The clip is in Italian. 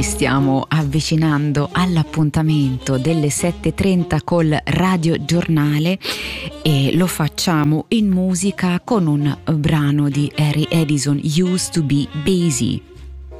stiamo avvicinando all'appuntamento delle 7:30 col Radio Giornale e lo facciamo in musica con un brano di Harry Edison, Used to be Busy.